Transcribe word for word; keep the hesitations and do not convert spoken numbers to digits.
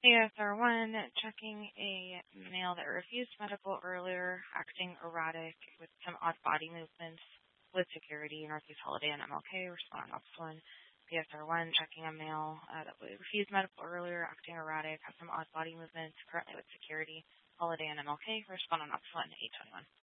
A S R one, checking a male that refused medical earlier, acting erratic with some odd body movements with security, Northeast Holiday and M L K, respond on Upsilon. P S R one, checking a male uh, that refused medical earlier, acting erratic, has some odd body movements, currently with security, Holiday and M L K, respond on Upsilon eight twenty-one.